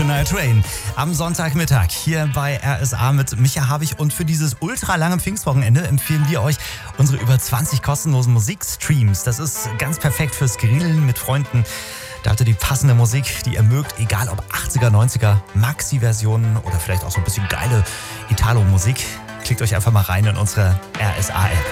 Night Rain am Sonntagmittag hier bei RSA mit Micha Habich. Und für dieses ultralange Pfingstwochenende empfehlen wir euch unsere über 20 kostenlosen Musikstreams. Das ist ganz perfekt fürs Grillen mit Freunden. Da habt ihr die passende Musik, die ihr mögt, egal ob 80er, 90er, Maxi-Versionen oder vielleicht auch so ein bisschen geile Italo-Musik. Klickt euch einfach mal rein in unsere RSA-App.